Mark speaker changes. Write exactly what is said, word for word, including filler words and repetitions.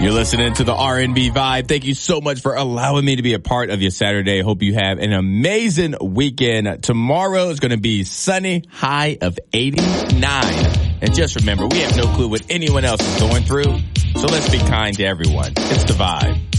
Speaker 1: You're listening to the R and B Vibe. Thank you so much for allowing me to be a part of your Saturday. Hope you have an amazing weekend. Tomorrow is going to be sunny, high of eighty-nine. And just remember, we have no clue what anyone else is going through. So let's be kind to everyone. It's the Vibe.